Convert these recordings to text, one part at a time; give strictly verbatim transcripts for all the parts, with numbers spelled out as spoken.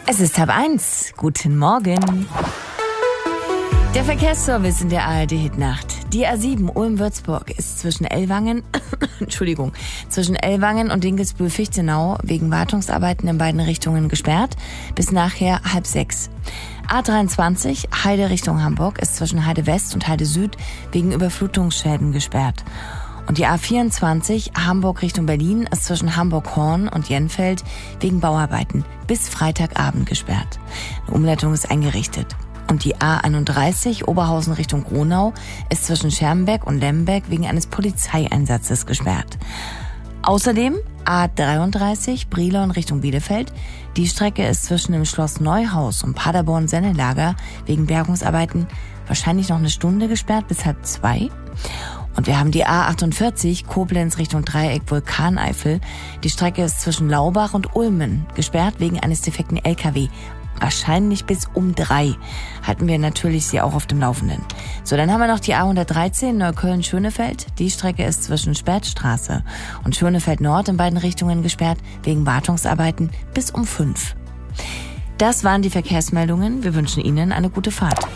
Es ist halb eins. Guten Morgen. Der Verkehrsservice in der A R D-Hitnacht. Die A sieben Ulm-Würzburg ist zwischen Ellwangen, Entschuldigung, zwischen Ellwangen und Dinkelsbühl-Fichtenau wegen Wartungsarbeiten in beiden Richtungen gesperrt bis nachher halb sechs. A dreiundzwanzig Heide Richtung Hamburg ist zwischen Heide West und Heide Süd wegen Überflutungsschäden gesperrt. Und die A vierundzwanzig Hamburg Richtung Berlin ist zwischen Hamburg-Horn und Jenfeld wegen Bauarbeiten bis Freitagabend gesperrt. Eine Umleitung ist eingerichtet. Und die A einunddreißig Oberhausen Richtung Gronau ist zwischen Schermbeck und Lembeck wegen eines Polizeieinsatzes gesperrt. Außerdem A dreiunddreißig Brilon Richtung Bielefeld. Die Strecke ist zwischen dem Schloss Neuhaus und Paderborn-Sennelager wegen Bergungsarbeiten wahrscheinlich noch eine Stunde gesperrt bis halb zwei. Und wir haben die A achtundvierzig Koblenz Richtung Dreieck Vulkaneifel. Die Strecke ist zwischen Laubach und Ulmen gesperrt wegen eines defekten L K W. Wahrscheinlich bis um drei. Halten wir natürlich Sie auch auf dem Laufenden. So, dann haben wir noch die A hundertdreizehn Neukölln-Schönefeld. Die Strecke ist zwischen Spätstraße und Schönefeld Nord in beiden Richtungen gesperrt wegen Wartungsarbeiten bis um fünf. Das waren die Verkehrsmeldungen. Wir wünschen Ihnen eine gute Fahrt.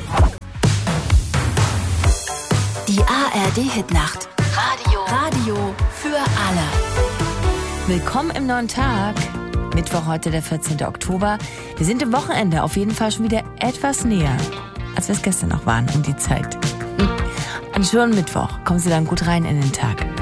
Die A R D-Hitnacht. Radio. Radio für alle. Willkommen im neuen Tag. Mittwoch heute, der vierzehnten Oktober. Wir sind im Wochenende auf jeden Fall schon wieder etwas näher, als wir es gestern noch waren um die Zeit. Einen schönen Mittwoch. Kommen Sie dann gut rein in den Tag.